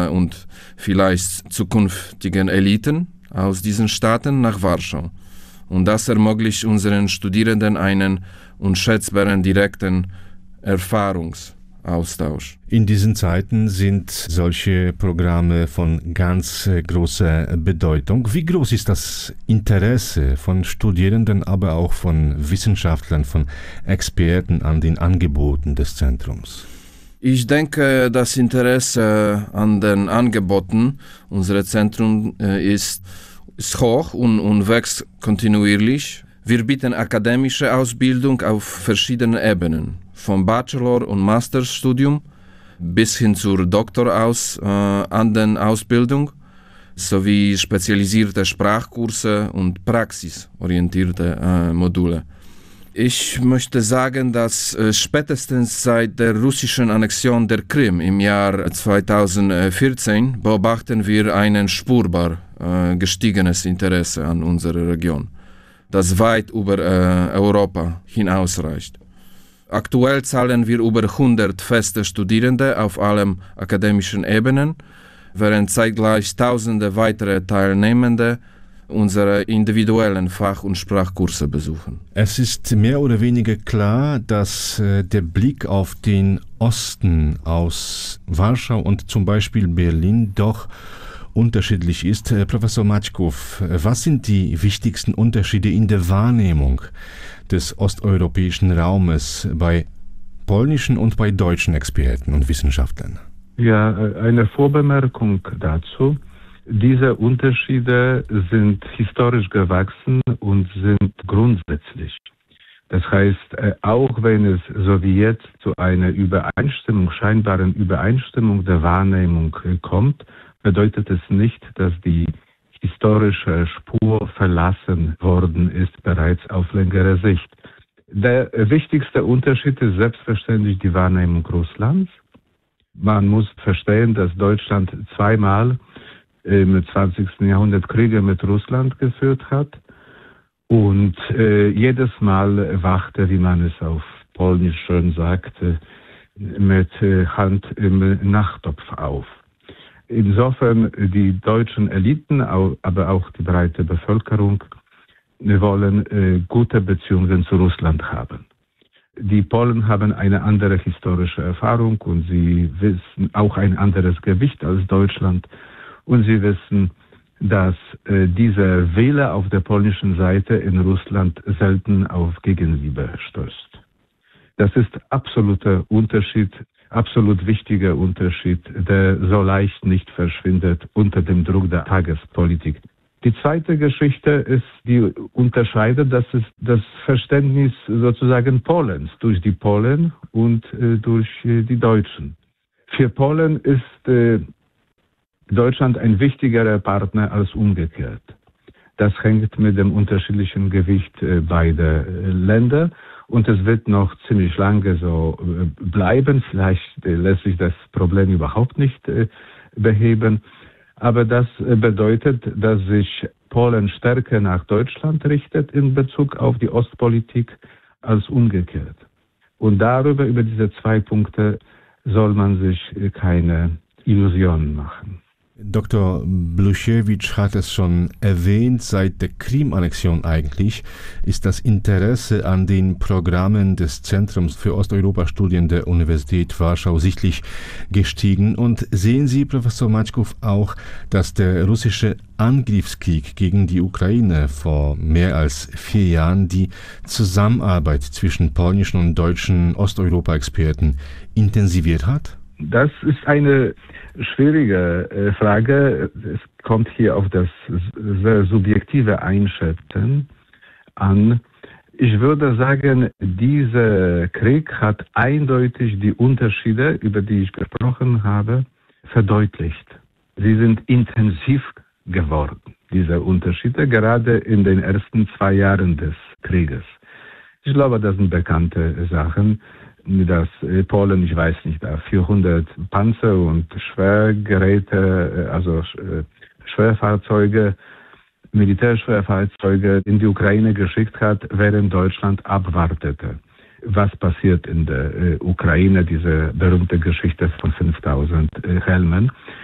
und vielleicht zukünftigen Eliten aus diesen Staaten nach Warschau. Und das ermöglicht unseren Studierenden einen unschätzbaren direkten Erfahrungsaustausch. In diesen Zeiten sind solche Programme von ganz großer Bedeutung. Wie groß ist das Interesse von Studierenden, aber auch von Wissenschaftlern, von Experten an den Angeboten des Zentrums? Ich denke, das Interesse an den Angeboten unseres Zentrums ist hoch und wächst kontinuierlich. Wir bieten akademische Ausbildung auf verschiedenen Ebenen, vom Bachelor- und Masterstudium bis hin zur Doktorausbildung sowie spezialisierte Sprachkurse und praxisorientierte Module. Ich möchte sagen, dass spätestens seit der russischen Annexion der Krim im Jahr 2014 beobachten wir ein spürbar gestiegenes Interesse an unserer Region, das weit über Europa hinausreicht. Aktuell zahlen wir über 100 feste Studierende auf allen akademischen Ebenen, während zeitgleich Tausende weitere Teilnehmende unsere individuellen Fach- und Sprachkurse besuchen. Es ist mehr oder weniger klar, dass der Blick auf den Osten aus Warschau und zum Beispiel Berlin doch unterschiedlich ist. Professor Maćkov, was sind die wichtigsten Unterschiede in der Wahrnehmung des osteuropäischen Raumes bei polnischen und bei deutschen Experten und Wissenschaftlern? Ja, eine Vorbemerkung dazu. Diese Unterschiede sind historisch gewachsen und sind grundsätzlich. Das heißt, auch wenn es so wie jetzt zu einer scheinbaren Übereinstimmung der Wahrnehmung kommt, bedeutet es nicht, dass die historische Spur verlassen worden ist, bereits auf längere Sicht. Der wichtigste Unterschied ist selbstverständlich die Wahrnehmung Russlands. Man muss verstehen, dass Deutschland zweimal im 20. Jahrhundert Kriege mit Russland geführt hat und jedes Mal wachte, wie man es auf Polnisch schön sagt, mit Hand im Nachttopf auf. Insofern die deutschen Eliten, aber auch die breite Bevölkerung wollen gute Beziehungen zu Russland haben. Die Polen haben eine andere historische Erfahrung und sie wissen auch ein anderes Gewicht als Deutschland. Und sie wissen, dass dieser Wille auf der polnischen Seite in Russland selten auf Gegenliebe stößt. Das ist absoluter Unterschied, absolut wichtiger Unterschied, der so leicht nicht verschwindet unter dem Druck der Tagespolitik. Die zweite Geschichte ist, die unterscheidet, das ist das Verständnis sozusagen Polens durch die Polen und durch die Deutschen. Für Polen ist Deutschland ein wichtigerer Partner als umgekehrt. Das hängt mit dem unterschiedlichen Gewicht beider Länder und es wird noch ziemlich lange so bleiben. Vielleicht lässt sich das Problem überhaupt nicht beheben. Aber das bedeutet, dass sich Polen stärker nach Deutschland richtet in Bezug auf die Ostpolitik als umgekehrt. Und über diese zwei Punkte soll man sich keine Illusionen machen. Dr. Blusiewicz hat es schon erwähnt, seit der Krim-Annexion eigentlich ist das Interesse an den Programmen des Zentrums für Osteuropa-Studien der Universität Warschau sichtlich gestiegen. Und sehen Sie, Professor Maćkov, auch, dass der russische Angriffskrieg gegen die Ukraine vor mehr als 4 Jahren die Zusammenarbeit zwischen polnischen und deutschen Osteuropa-Experten intensiviert hat? Das ist eine schwierige Frage. Es kommt hier auf das sehr subjektive Einschätzen an. Ich würde sagen, dieser Krieg hat eindeutig die Unterschiede, über die ich gesprochen habe, verdeutlicht. Sie sind intensiv geworden, diese Unterschiede, gerade in den ersten 2 Jahren des Krieges. Ich glaube, das sind bekannte Sachen. Dass Polen, ich weiß nicht, 400 Panzer und Schwergeräte, also Schwerfahrzeuge, Militärschwerfahrzeuge in die Ukraine geschickt hat, während Deutschland abwartete. Was passiert in der Ukraine, diese berühmte Geschichte von 5000 Helmen.